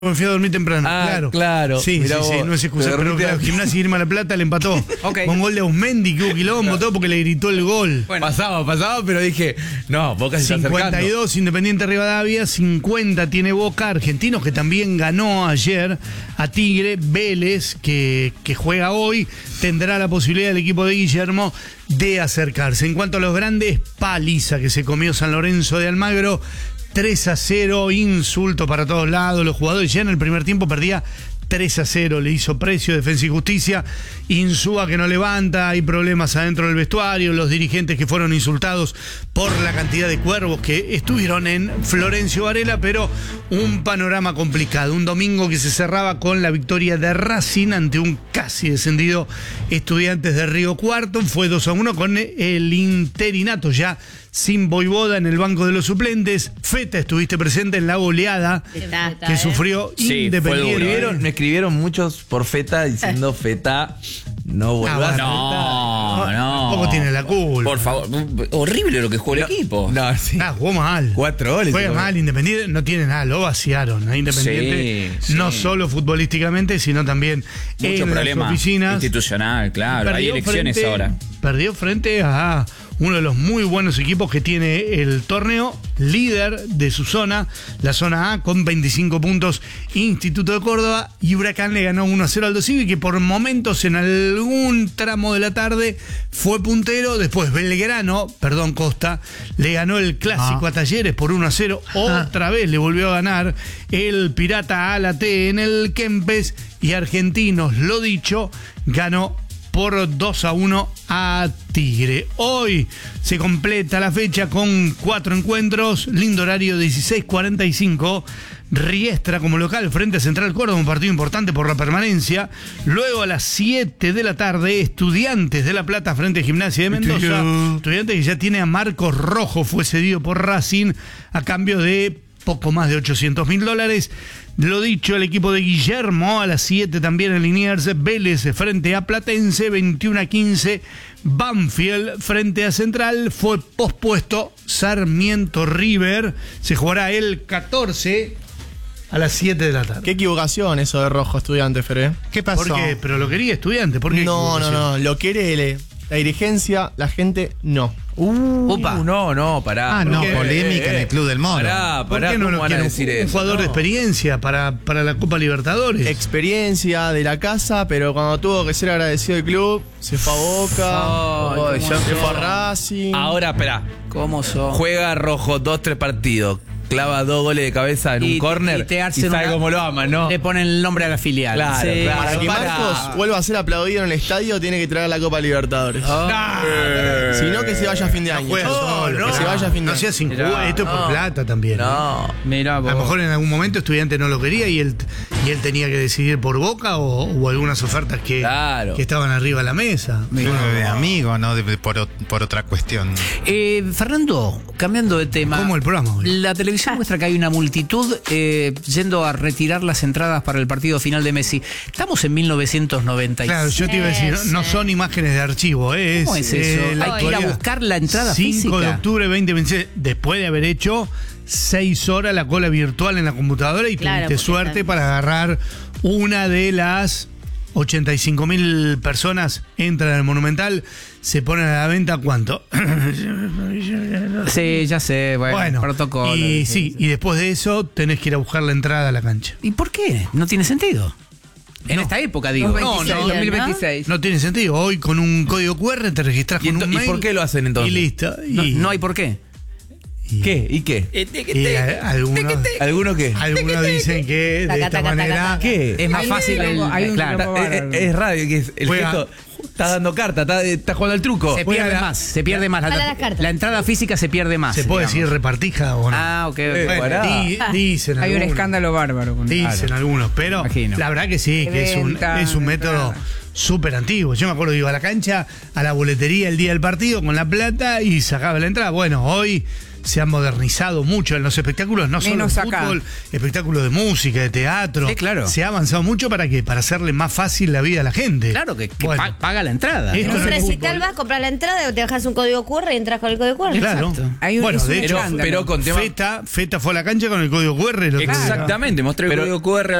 Me fui a dormir temprano, claro. Sí, no es excusa. Pero claro, Gimnasia y Irma La Plata le empató. Con gol de Ausmendi, que hubo quilombo, todo porque le gritó el gol. Bueno, pasaba, pero dije, no, Boca se está acercando. 52, Independiente Rivadavia, 50 tiene Boca. Argentinos, que también ganó ayer a Tigre. Vélez, que juega hoy, tendrá la posibilidad el equipo de Guillermo de acercarse. En cuanto a los grandes, paliza que se comió San Lorenzo de Almagro. 3-0, insulto para todos lados. Los jugadores ya en el primer tiempo perdía 3-0, le hizo Precio, Defensa y Justicia. Insúa que no levanta, hay problemas adentro del vestuario, los dirigentes que fueron insultados por la cantidad de cuervos que estuvieron en Florencio Varela, pero un panorama complicado. Un domingo que se cerraba con la victoria de Racing ante un casi descendido Estudiantes de Río Cuarto. Fue 2-1 con el interinato ya sin Voivoda en el banco de los suplentes. Feta, estuviste presente en la goleada que sufrió Independiente. Me escribieron muchos por Feta diciendo Feta no vuelvas. No. ¿Cómo tiene la culpa? Por favor, horrible lo que jugó el equipo. No, sí. Jugó mal. 4 goles. Juega mal, Independiente no tiene nada, lo vaciaron. Independiente, no solo futbolísticamente, sino también mucho en problema las oficinas. Institucional, claro. Hay elecciones ahora. Perdió frente a uno de los muy buenos equipos que tiene el torneo, líder de su zona, la zona A, con 25 puntos, Instituto de Córdoba, y Huracán le ganó 1-0 al Dosivi, que por momentos en algún tramo de la tarde fue puntero. Después Costa, le ganó el clásico a Talleres por 1-0, otra vez le volvió a ganar el Pirata Alate en el Kempes, y Argentinos, lo dicho, ganó por 2-1 a Tigre. Hoy se completa la fecha con 4 encuentros, lindo horario, 16:45. Riestra como local frente a Central Córdoba, un partido importante por la permanencia. Luego a las 7 de la tarde, Estudiantes de La Plata frente a Gimnasia de Mendoza. Estudiantes que ya tiene a Marcos Rojo, fue cedido por Racing a cambio de poco más de $800.000. Lo dicho, el equipo de Guillermo a las 7 también en Liniers. Vélez frente a Platense, 21:15. Banfield frente a Central. Fue pospuesto Sarmiento River. Se jugará el 14 a las 7 de la tarde. Qué equivocación eso de Rojo, Estudiante, Feré. ¿Qué pasó? ¿Por qué? Pero lo quería Estudiante. ¿Por qué? No. Lo quiere la dirigencia, la gente no. Pará. Polémica en el Club del Mono. Pará, ¿por qué no lo van a decir eso? Un jugador de experiencia para la Copa Libertadores. Experiencia de la casa, pero cuando tuvo que ser agradecido el club, se fue a Boca, se fue a Racing. Ahora, espera. ¿Cómo son? Juega Rojo 2-3 partidos. Clava 2 goles de cabeza en un córner y sabe cómo lo aman, ¿no? Le ponen el nombre a la filial. Claro. Para que Marcos vuelva a ser aplaudido en el estadio, tiene que traer la Copa Libertadores. Si no, que se vaya a fin de año. Que se vaya a fin de año. Esto es por plata también. Mirá vos. A lo mejor en algún momento Estudiante no lo quería y él tenía que decidir por Boca o algunas ofertas que estaban arriba de la mesa. De amigo, no por otra cuestión. Fernando, cambiando de tema. ¿Cómo el programa hoy? La televisión muestra que hay una multitud yendo a retirar las entradas para el partido final de Messi. Estamos en 1996. Claro, yo te iba a decir, no son imágenes de archivo. ¿Cómo es eso? Hay que ir a buscar la entrada 5 física. 5 de octubre 2026, después de haber hecho 6 horas la cola virtual en la computadora y tuviste suerte para agarrar una de las 85.000 personas. Entran al Monumental, se ponen a la venta, ¿cuánto? Sí, ya sé, bueno protocolo. Y después de eso tenés que ir a buscar la entrada a la cancha. ¿Y por qué? No tiene sentido. En esta época, digo. 2026. No tiene sentido. Hoy con un código QR te registras con un mail. ¿Y por qué lo hacen entonces? Y listo. No hay por qué. ¿Qué? ¿Y qué? ¿Algunos qué? Algunos dicen que de esta manera... ¿Qué? Es más fácil claro. Es radio, que es el gesto. Está dando carta, está jugando al truco. Se pierde más. La entrada física se pierde más. ¿Se puede decir repartija o no? Ok. Dicen hay algunos. un escándalo bárbaro. Dicen algunos, pero la verdad que sí, que es un método súper antiguo. Yo me acuerdo, iba a la cancha, a la boletería el día del partido con la plata y sacaba la entrada. Bueno, hoy se ha modernizado mucho en los espectáculos, no solo Menos de acá. fútbol, espectáculos de música, de teatro. Sí, claro. Se ha avanzado mucho para hacerle más fácil la vida a la gente. Claro que Bueno, paga la entrada. Esto En un no es recital fútbol. vas, compras la entrada, te dejas un código QR y entras con el código QR. Claro. Exacto. Hay un, Bueno, es un de hecho, escándalo. Pero con tema. Feta fue a la cancha con el código QR. Exactamente, mostré el Pero- código QR